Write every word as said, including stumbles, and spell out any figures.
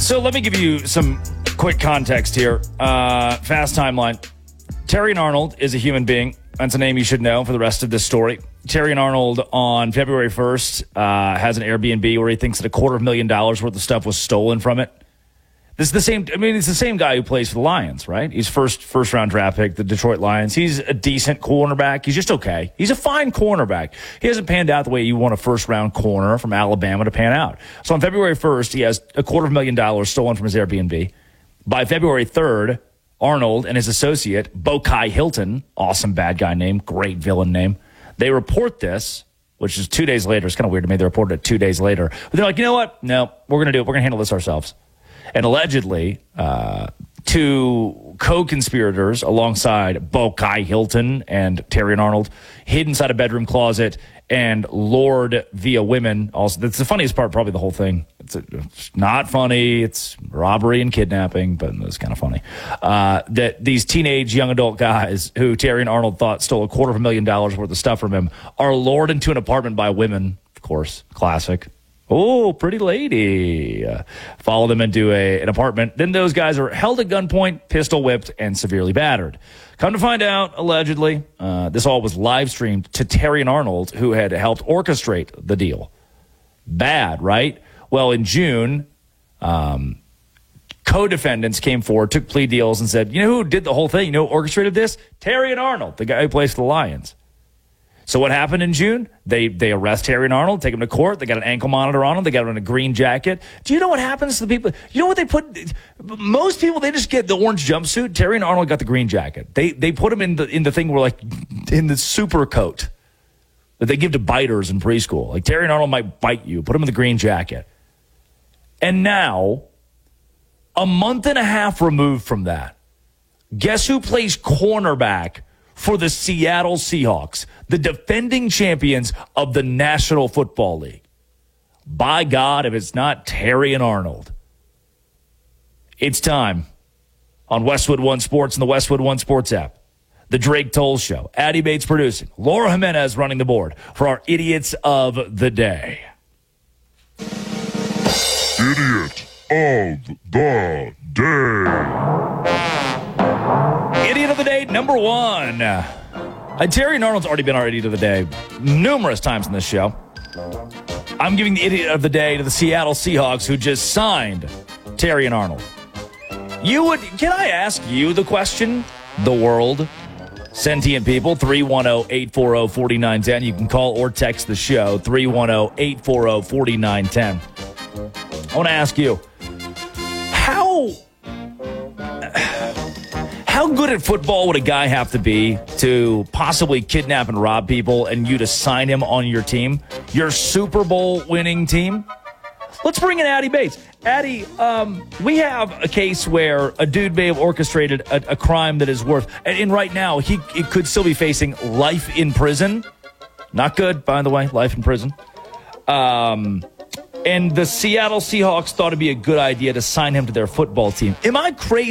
So let me give you some quick context here. Uh, fast timeline. Terrion Arnold is a human being. That's a name you should know for the rest of this story. Terrion Arnold on February first uh, has an Airbnb where he thinks that a quarter of a million dollars worth of stuff was stolen from it. This is the same. I mean, it's the same guy who plays for the Lions, right? He's first first round draft pick, the Detroit Lions. He's a decent cornerback. He's just okay. He's a fine cornerback. He hasn't panned out the way you want a first round corner from Alabama to pan out. So on February first, he has a quarter of a million dollars stolen from his Airbnb. By February third, Arnold and his associate, Bokai Hilton, awesome bad guy name, great villain name, they report this, which is two days later. It's kind of weird to me. They reported it two days later. But they're like, you know what? No, we're going to do it. We're going to handle this ourselves. And allegedly, uh, two co-conspirators alongside Bokai Hilton and Terrion Arnold hid inside a bedroom closet and lured via women. Also, that's the funniest part, probably the whole thing. It's, a, it's not funny. It's robbery and kidnapping, but it's kind of funny. Uh, that these teenage young adult guys who Terrion Arnold thought stole a quarter of a million dollars worth of stuff from him are lured into an apartment by women. Of course, classic. Oh, pretty lady. Uh, follow them into a, an apartment. Then those guys are held at gunpoint, pistol whipped, and severely battered. Come to find out, allegedly, uh, this all was live streamed to Terrion Arnold, who had helped orchestrate the deal. Bad, right? Well, in June, um, co-defendants came forward, took plea deals, and said, you know who did the whole thing? You know who orchestrated this? Terrion Arnold, the guy who plays for the Lions. So what happened in June? They they arrest Terrion Arnold, take him to court. They got an ankle monitor on him. They got him in a green jacket. Do you know what happens to the people? You know what they put? Most people, they just get the orange jumpsuit. Terrion Arnold got the green jacket. They they put him in the in the thing where like in the super coat that they give to biters in preschool. Like Terrion Arnold might bite you. Put him in the green jacket. And now, a month and a half removed from that, guess who plays cornerback for the Seattle Seahawks, the defending champions of the National Football League? By God, if it's not Terrion Arnold. It's time on Westwood One Sports and the Westwood One Sports app. The Drake Toll Show. Addie Bates producing. Laura Jimenez running the board for our Idiots of the Day. Idiot of the Day. Idiot of the Day, number one. Uh, Terrion Arnold's already been our Idiot of the Day numerous times in this show. I'm giving the Idiot of the Day to the Seattle Seahawks, who just signed Terrion Arnold. You would, can I ask you the question? The world, sentient people, three one zero, eight four zero, four nine one zero. You can call or text the show, three one zero, eight four zero, four nine one zero. I want to ask you, how... How good at football would a guy have to be to possibly kidnap and rob people and you to sign him on your team, your Super Bowl winning team? Let's bring in Addie Bates. Addie, um, we have a case where a dude may have orchestrated a, a crime that is worth, and, and right now he, he could still be facing life in prison. Not good, by the way, life in prison. Um, and the Seattle Seahawks thought it'd be a good idea to sign him to their football team. Am I crazy?